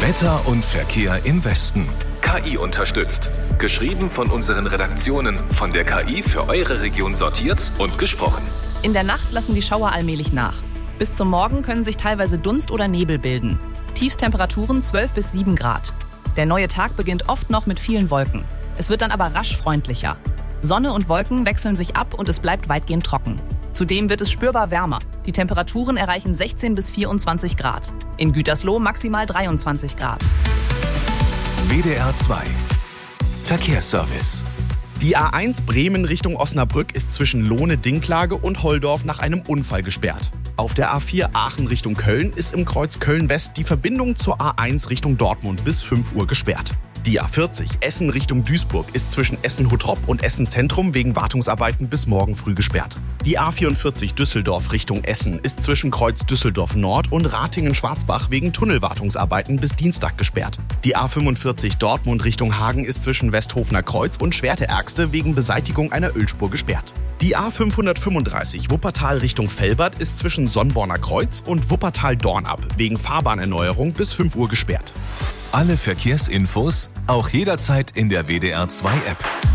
Wetter und Verkehr im Westen. KI unterstützt. Geschrieben von unseren Redaktionen, von der KI für eure Region sortiert und gesprochen. In der Nacht lassen die Schauer allmählich nach. Bis zum Morgen können sich teilweise Dunst oder Nebel bilden. Tiefstemperaturen 12 bis 7 Grad. Der neue Tag beginnt oft noch mit vielen Wolken. Es wird dann aber rasch freundlicher. Sonne und Wolken wechseln sich ab und es bleibt weitgehend trocken. Zudem wird es spürbar wärmer. Die Temperaturen erreichen 16 bis 24 Grad. In Gütersloh maximal 23 Grad. WDR 2 Verkehrsservice. Die A1 Bremen Richtung Osnabrück ist zwischen Lohne-Dinklage und Holdorf nach einem Unfall gesperrt. Auf der A4 Aachen Richtung Köln ist im Kreuz Köln-West die Verbindung zur A1 Richtung Dortmund bis 5 Uhr gesperrt. Die A40 Essen Richtung Duisburg ist zwischen Essen-Huttrop und Essen-Zentrum wegen Wartungsarbeiten bis morgen früh gesperrt. Die A44 Düsseldorf Richtung Essen ist zwischen Kreuz Düsseldorf Nord und Ratingen-Schwarzbach wegen Tunnelwartungsarbeiten bis Dienstag gesperrt. Die A45 Dortmund Richtung Hagen ist zwischen Westhofener Kreuz und Schwerte-Ergste wegen Beseitigung einer Ölspur gesperrt. Die A535 Wuppertal Richtung Velbert ist zwischen Sonnborner Kreuz und Wuppertal-Dornab wegen Fahrbahnerneuerung bis 5 Uhr gesperrt. Alle Verkehrsinfos auch jederzeit in der WDR 2 App.